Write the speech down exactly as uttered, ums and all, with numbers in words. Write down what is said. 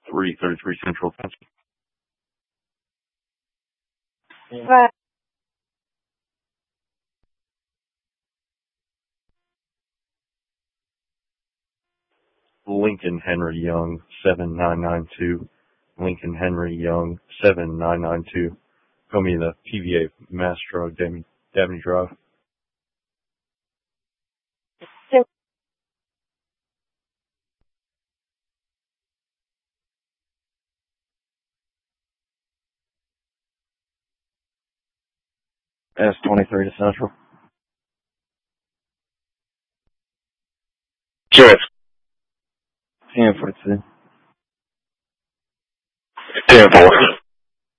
three thirty-three Central. Five. Lincoln Henry Young, seven nine nine two. Lincoln Henry Young, seven nine nine two. Call me the P V A Mass Drug, Dabney, Dabney Drive. S twenty-three to Central. Sure. ten forty-two. ten four.